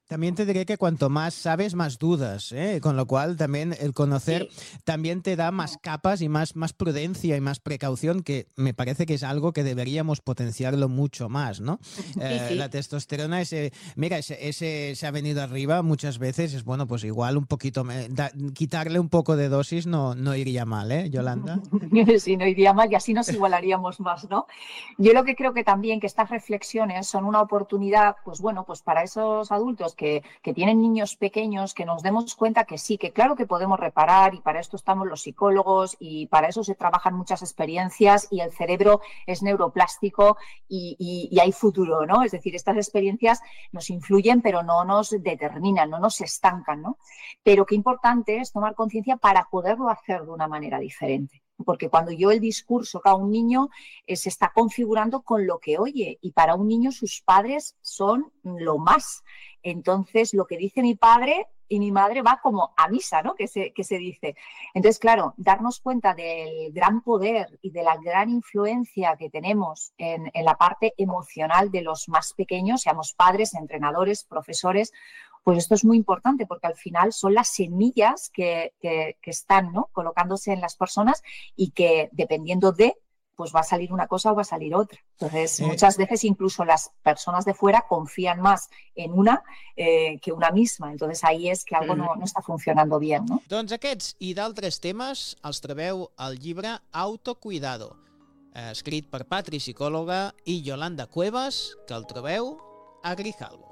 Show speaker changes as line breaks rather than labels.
También te diré que cuanto más sabes, más dudas, ¿eh? Con lo cual también el conocer también te da más capas y más prudencia y más precaución, que me parece que es algo que deberíamos potenciarlo mucho más, ¿no?
Sí.
La testosterona, ese se ha venido arriba muchas veces, es bueno, pues igual un poquito, quitarle un poco de dosis no iría mal, ¿eh, Yolanda?
Sí, no iría mal y así nos igualaríamos más, ¿no? Yo lo que creo que también que estas reflexiones son una oportunidad, pues bueno, pues para esos adultos que tienen niños pequeños, que nos demos cuenta que sí, que claro que podemos reparar y para esto estamos los psicólogos y para eso se trabajan muchas experiencias y el cerebro es neuroplástico y hay futuro, ¿no? Es decir, estas experiencias nos influyen pero no nos determinan, no nos estancan, ¿no? Pero qué importante es tomar conciencia para poderlo hacer de una manera diferente. Porque cuando yo el discurso que a un niño se está configurando con lo que oye y para un niño sus padres son lo más. Entonces lo que dice mi padre y mi madre va como a misa, ¿no? Que se dice. Entonces, claro, darnos cuenta del gran poder y de la gran influencia que tenemos en la parte emocional de los más pequeños, seamos padres, entrenadores, profesores, pues esto es muy importante porque al final son las semillas que están, ¿no?, colocándose en las personas y que dependiendo de, pues va a salir una cosa o va a salir otra. Entonces, muchas veces incluso las personas de fuera confían más en una que una misma. Entonces ahí es que algo no està funcionando bien, no?
Doncs aquests i d'altres temes els trobeu al llibre Autocuidado, escrit per Patri, psicòloga, i Yolanda Cuevas, que el trobeu a Grijalbo.